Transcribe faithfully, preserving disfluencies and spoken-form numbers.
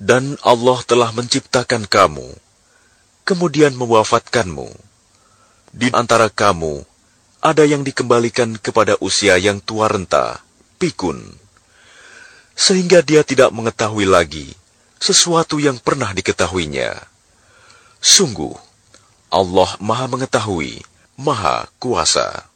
Dan Allah telah menciptakan kamu, kemudian mewafatkanmu. Di antara kamu, ada yang dikembalikan kepada usia yang tua renta, pikun, sehingga dia tidak mengetahui lagi sesuatu yang pernah diketahuinya. Sungguh, Allah Maha Mengetahui, Maha Kuasa.